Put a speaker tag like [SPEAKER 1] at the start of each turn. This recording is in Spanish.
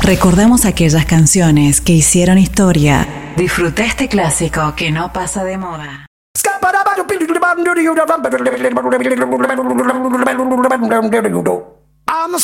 [SPEAKER 1] Recordamos aquellas canciones que hicieron historia. Disfruta este clásico que no pasa de moda.
[SPEAKER 2] I'm the